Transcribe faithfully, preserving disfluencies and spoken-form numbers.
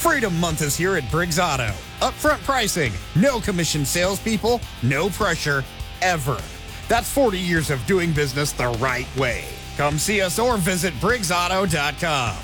Freedom Month is here at Briggs Auto. Upfront pricing, no commission salespeople, no pressure, ever. That's forty years of doing business the right way. Come see us or visit Briggs Auto dot com.